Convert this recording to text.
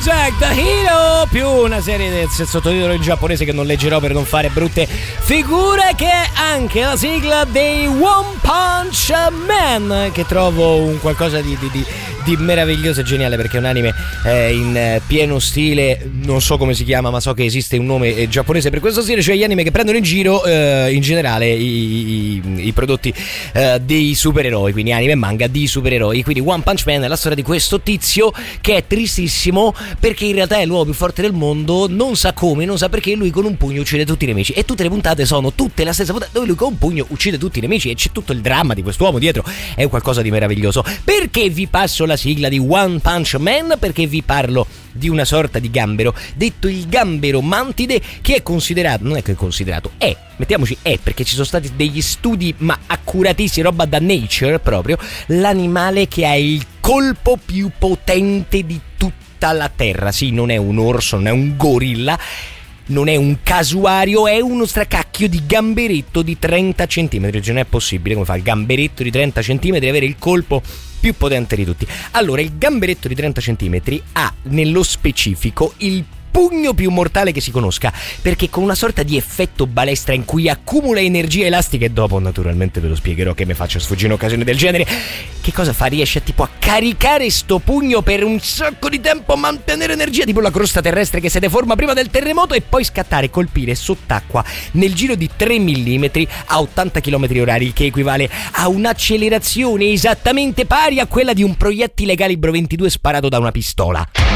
Jack the Hero più una serie del sottotitolo in giapponese che non leggerò per non fare brutte figure, che è anche la sigla dei One Punch Man, che trovo un qualcosa di meraviglioso e geniale, perché è un anime in pieno stile, non so come si chiama ma so che esiste un nome giapponese per questo stile, cioè gli anime che prendono in giro in generale i prodotti dei supereroi, quindi anime e manga di supereroi. Quindi One Punch Man è la storia di questo tizio che è tristissimo perché in realtà è l'uomo più forte del mondo, non sa come, non sa perché, lui con un pugno uccide tutti i nemici, e tutte le puntate sono tutte la stessa puntata dove lui con un pugno uccide tutti i nemici e c'è tutto il dramma di quest'uomo dietro. È qualcosa di meraviglioso. Perché vi passo la sigla di One Punch Man? Perché vi parlo di una sorta di gambero, detto il gambero mantide, che è considerato, non è che è considerato, è, mettiamoci è, perché ci sono stati degli studi ma accuratissimi, roba da Nature proprio, l'animale che ha il colpo più potente di tutta la terra. Sì, non è un orso, non è un gorilla, non è un casuario, è uno stracacchio di gamberetto di 30 centimetri. Non è possibile, come fa il gamberetto di 30 centimetri avere il colpo più potente di tutti? Allora, il gamberetto di 30 centimetri ha nello specifico il pugno più mortale che si conosca, perché con una sorta di effetto balestra in cui accumula energia elastica, e dopo naturalmente ve lo spiegherò che mi faccio sfuggire un'occasione del genere, che cosa fa? Riesce a caricare sto pugno per un sacco di tempo, mantenere energia tipo la crosta terrestre che si deforma prima del terremoto, e poi scattare e colpire sott'acqua nel giro di 3 mm a 80 km/h, che equivale a un'accelerazione esattamente pari a quella di un proiettile calibro 22 sparato da una pistola.